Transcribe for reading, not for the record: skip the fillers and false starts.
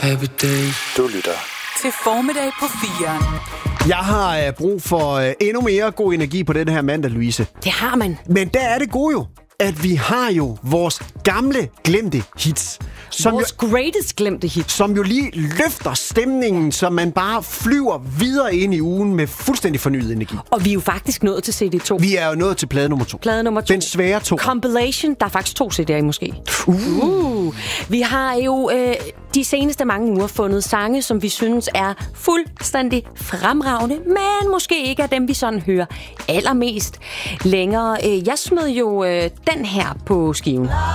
Du lytter til Formiddag på 4'eren. Jeg har brug for endnu mere god energi på den her mandag, Louise. Det har man. Men der er det gode jo, at vi har jo vores gamle glemte hits. Vores greatest glemte hits. Som jo lige løfter stemningen, så man bare flyver videre ind i ugen med fuldstændig fornyet energi. Og vi er jo faktisk nået til CD2. Vi er jo nået til plade nummer 2. Plade nummer 2. Den svære 2. Compilation. Der er faktisk 2 CD'er i måske. Vi har jo de seneste mange uger fundet sange, som vi synes er fuldstændig fremragende, men måske ikke er dem, vi sådan hører allermest længere. Jeg smed jo den her på skiven.